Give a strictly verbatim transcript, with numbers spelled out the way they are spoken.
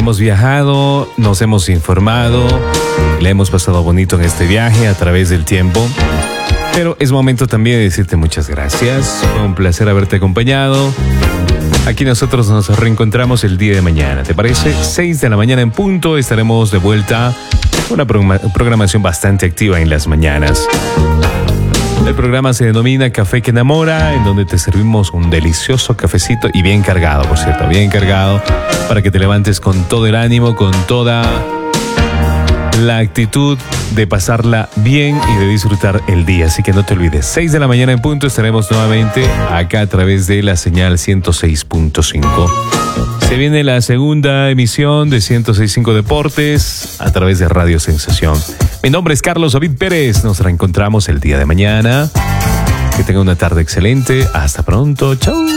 hemos viajado, nos hemos informado, le hemos pasado bonito en este viaje a través del tiempo. Pero es momento también de decirte muchas gracias. Fue un placer haberte acompañado. Aquí nosotros nos reencontramos el día de mañana, ¿te parece? seis de la mañana en punto, estaremos de vuelta. Una programación bastante activa en las mañanas. El programa se denomina Café que Enamora, en donde te servimos un delicioso cafecito y bien cargado, por cierto, bien cargado, para que te levantes con todo el ánimo, con toda la actitud de pasarla bien y de disfrutar el día. Así que no te olvides, seis de la mañana en punto estaremos nuevamente acá a través de la señal ciento seis punto cinco. Se viene la segunda emisión de ciento seis punto cinco Deportes a través de Radio Sensación. Mi nombre es Carlos David Pérez. Nos reencontramos el día de mañana. Que tenga una tarde excelente. Hasta pronto. Chau.